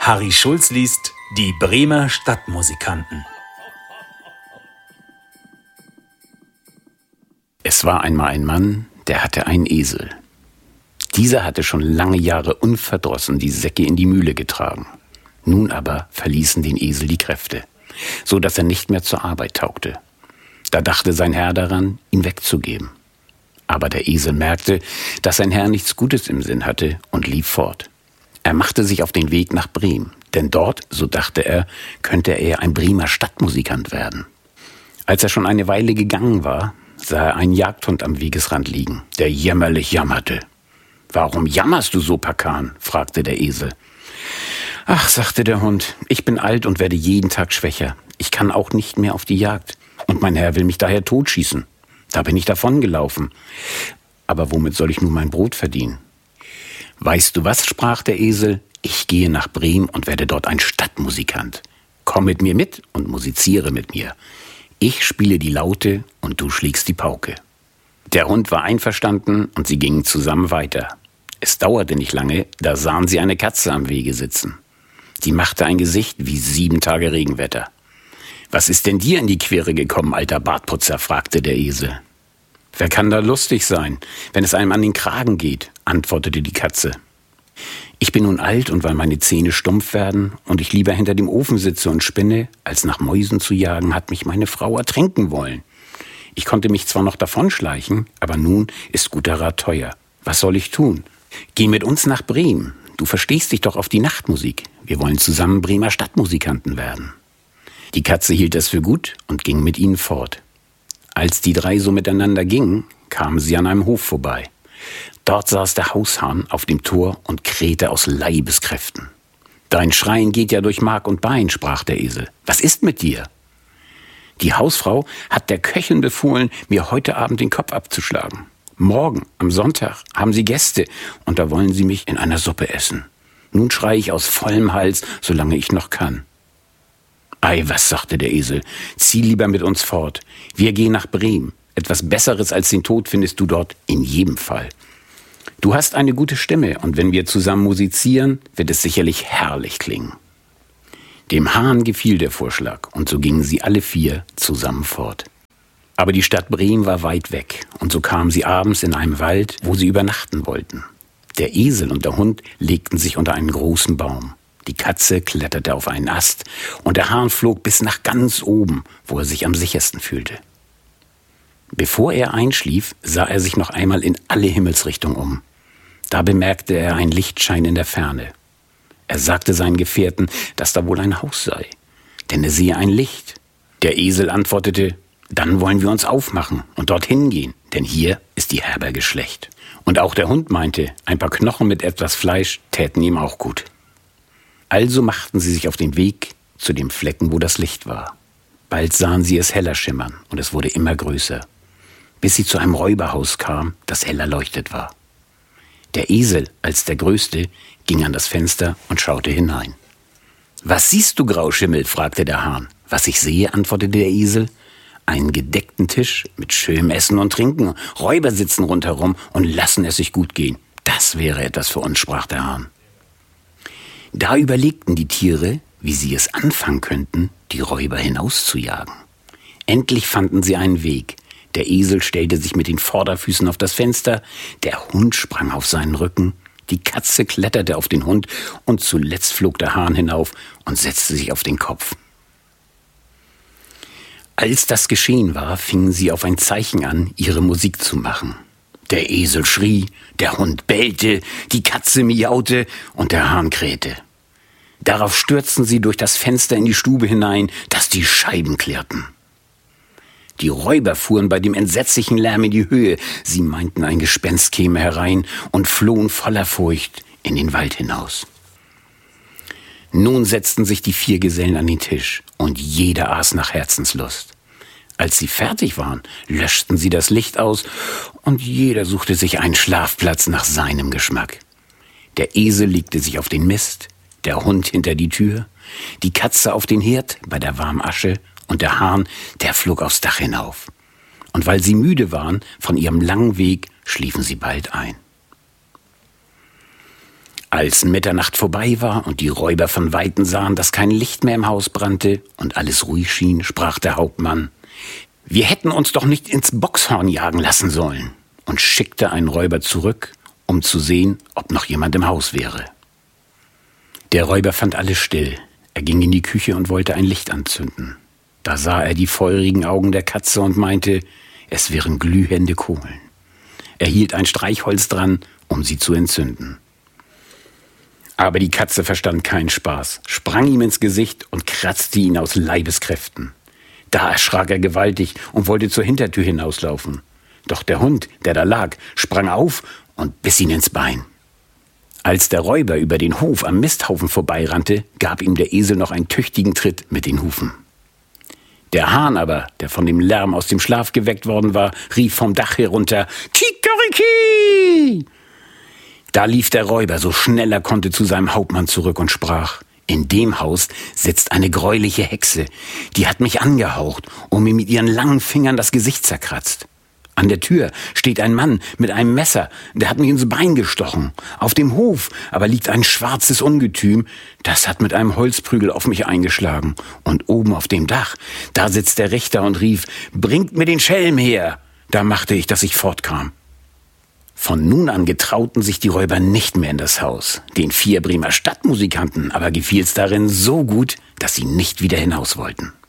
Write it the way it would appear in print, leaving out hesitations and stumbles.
Harry Schulz liest Die Bremer Stadtmusikanten. Es war einmal ein Mann, der hatte einen Esel. Dieser hatte schon lange Jahre unverdrossen die Säcke in die Mühle getragen. Nun aber verließen den Esel die Kräfte, so dass er nicht mehr zur Arbeit taugte. Da dachte sein Herr daran, ihn wegzugeben. Aber der Esel merkte, dass sein Herr nichts Gutes im Sinn hatte und lief fort. Er machte sich auf den Weg nach Bremen, denn dort, so dachte er, könnte er ein Bremer Stadtmusikant werden. Als er schon eine Weile gegangen war, sah er einen Jagdhund am Wegesrand liegen, der jämmerlich jammerte. »Warum jammerst du so, Pakan?« fragte der Esel. »Ach«, sagte der Hund, »ich bin alt und werde jeden Tag schwächer. Ich kann auch nicht mehr auf die Jagd. Und mein Herr will mich daher totschießen. Da bin ich davongelaufen. Aber womit soll ich nun mein Brot verdienen?« »Weißt du was«, sprach der Esel, »ich gehe nach Bremen und werde dort ein Stadtmusikant. Komm mit mir mit und musiziere mit mir. Ich spiele die Laute und du schlägst die Pauke.« Der Hund war einverstanden und sie gingen zusammen weiter. Es dauerte nicht lange, da sahen sie eine Katze am Wege sitzen. Die machte ein Gesicht wie 7 Tage Regenwetter. »Was ist denn dir in die Quere gekommen, alter Bartputzer?« fragte der Esel. »Wer kann da lustig sein, wenn es einem an den Kragen geht?« antwortete die Katze. »Ich bin nun alt und weil meine Zähne stumpf werden und ich lieber hinter dem Ofen sitze und spinne, als nach Mäusen zu jagen, hat mich meine Frau ertränken wollen. Ich konnte mich zwar noch davonschleichen, aber nun ist guter Rat teuer. Was soll ich tun? Geh mit uns nach Bremen. Du verstehst dich doch auf die Nachtmusik. Wir wollen zusammen Bremer Stadtmusikanten werden.« Die Katze hielt es für gut und ging mit ihnen fort. Als die 3 so miteinander gingen, kamen sie an einem Hof vorbei. Dort saß der Haushahn auf dem Tor und krähte aus Leibeskräften. »Dein Schreien geht ja durch Mark und Bein«, sprach der Esel. »Was ist mit dir?« »Die Hausfrau hat der Köchin befohlen, mir heute Abend den Kopf abzuschlagen. Morgen, am Sonntag, haben sie Gäste und da wollen sie mich in einer Suppe essen. Nun schreie ich aus vollem Hals, solange ich noch kann.« »Ei, was«, sagte der Esel, »zieh lieber mit uns fort. Wir gehen nach Bremen. Etwas Besseres als den Tod findest du dort in jedem Fall. Du hast eine gute Stimme und wenn wir zusammen musizieren, wird es sicherlich herrlich klingen.« Dem Hahn gefiel der Vorschlag und so gingen sie alle 4 zusammen fort. Aber die Stadt Bremen war weit weg und so kamen sie abends in einem Wald, wo sie übernachten wollten. Der Esel und der Hund legten sich unter einen großen Baum. Die Katze kletterte auf einen Ast und der Hahn flog bis nach ganz oben, wo er sich am sichersten fühlte. Bevor er einschlief, sah er sich noch einmal in alle Himmelsrichtungen um. Da bemerkte er einen Lichtschein in der Ferne. Er sagte seinen Gefährten, dass da wohl ein Haus sei, denn er sehe ein Licht. Der Esel antwortete, »Dann wollen wir uns aufmachen und dorthin gehen, denn hier ist die Herberge schlecht.« Und auch der Hund meinte, ein paar Knochen mit etwas Fleisch täten ihm auch gut. Also machten sie sich auf den Weg zu dem Flecken, wo das Licht war. Bald sahen sie es heller schimmern und es wurde immer größer, bis sie zu einem Räuberhaus kam, das hell erleuchtet war. Der Esel, als der Größte, ging an das Fenster und schaute hinein. »Was siehst du, Grauschimmel?« fragte der Hahn. »Was ich sehe«, antwortete der Esel, »einen gedeckten Tisch mit schönem Essen und Trinken. Räuber sitzen rundherum und lassen es sich gut gehen. Das wäre etwas für uns«, sprach der Hahn. Da überlegten die Tiere, wie sie es anfangen könnten, die Räuber hinauszujagen. Endlich fanden sie einen Weg. Der Esel stellte sich mit den Vorderfüßen auf das Fenster, der Hund sprang auf seinen Rücken, die Katze kletterte auf den Hund und zuletzt flog der Hahn hinauf und setzte sich auf den Kopf. Als das geschehen war, fingen sie auf ein Zeichen an, ihre Musik zu machen. Der Esel schrie, der Hund bellte, die Katze miaute und der Hahn krähte. Darauf stürzten sie durch das Fenster in die Stube hinein, dass die Scheiben klirrten. Die Räuber fuhren bei dem entsetzlichen Lärm in die Höhe. Sie meinten, ein Gespenst käme herein und flohen voller Furcht in den Wald hinaus. Nun setzten sich die 4 Gesellen an den Tisch und jeder aß nach Herzenslust. Als sie fertig waren, löschten sie das Licht aus und jeder suchte sich einen Schlafplatz nach seinem Geschmack. Der Esel legte sich auf den Mist, der Hund hinter die Tür, die Katze auf den Herd bei der warmen Asche und der Hahn, der flog aufs Dach hinauf. Und weil sie müde waren von ihrem langen Weg, schliefen sie bald ein. Als Mitternacht vorbei war und die Räuber von Weitem sahen, dass kein Licht mehr im Haus brannte und alles ruhig schien, sprach der Hauptmann: Wir hätten uns doch nicht ins Bockshorn jagen lassen sollen, und schickte einen Räuber zurück, um zu sehen, ob noch jemand im Haus wäre. Der Räuber fand alles still. Er ging in die Küche und wollte ein Licht anzünden. Da sah er die feurigen Augen der Katze und meinte, es wären glühende Kohlen. Er hielt ein Streichholz dran, um sie zu entzünden. Aber die Katze verstand keinen Spaß, sprang ihm ins Gesicht und kratzte ihn aus Leibeskräften. Da erschrak er gewaltig und wollte zur Hintertür hinauslaufen. Doch der Hund, der da lag, sprang auf und biss ihn ins Bein. Als der Räuber über den Hof am Misthaufen vorbeirannte, gab ihm der Esel noch einen tüchtigen Tritt mit den Hufen. Der Hahn aber, der von dem Lärm aus dem Schlaf geweckt worden war, rief vom Dach herunter: Kikeriki! Da lief der Räuber so schnell er konnte zu seinem Hauptmann zurück und sprach: In dem Haus sitzt eine greuliche Hexe, die hat mich angehaucht und mir mit ihren langen Fingern das Gesicht zerkratzt. An der Tür steht ein Mann mit einem Messer, der hat mich ins Bein gestochen. Auf dem Hof aber liegt ein schwarzes Ungetüm, das hat mit einem Holzprügel auf mich eingeschlagen. Und oben auf dem Dach, da sitzt der Richter und rief: Bringt mir den Schelm her! Da machte ich, dass ich fortkam. Von nun an getrauten sich die Räuber nicht mehr in das Haus. Den 4 Bremer Stadtmusikanten aber gefiel's darin so gut, dass sie nicht wieder hinaus wollten.